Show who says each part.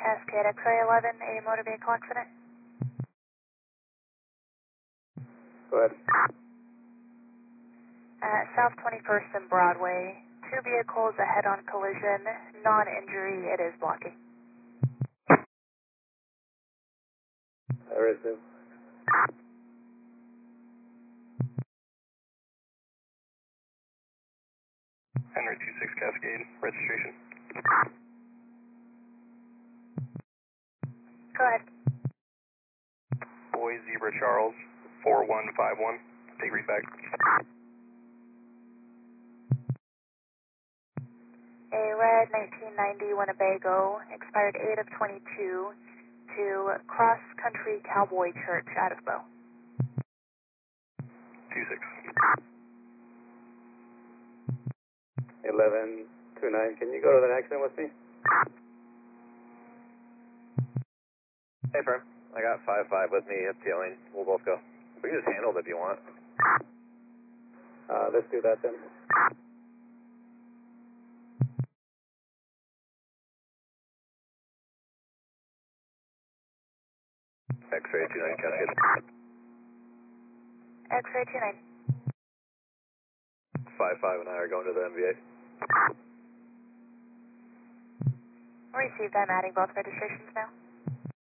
Speaker 1: Cascade X-ray 11, a motor vehicle accident.
Speaker 2: Go ahead.
Speaker 1: South 21st and Broadway. Two vehicles, a head-on collision. Non-injury, it is blocking.
Speaker 2: I resume.
Speaker 3: Henry 26 Cascade, registration.
Speaker 1: Go ahead.
Speaker 3: Boy Zebra Charles, 4151. Take read back.
Speaker 1: A red 1990 Winnebago, expired 8 of 22, to Cross Country Cowboy Church, Addisbo.
Speaker 3: 26.
Speaker 2: 1129. Can you go to the accident with me?
Speaker 4: Hey, firm. I got 5-5 with me tailing. We'll both go. We can just handle it if you want.
Speaker 2: Let's do that then.
Speaker 4: X-ray 29 Cascade.
Speaker 1: X-ray 29.
Speaker 4: 5-5 and I are going to the MVA.
Speaker 1: Received, I'm adding both registrations now.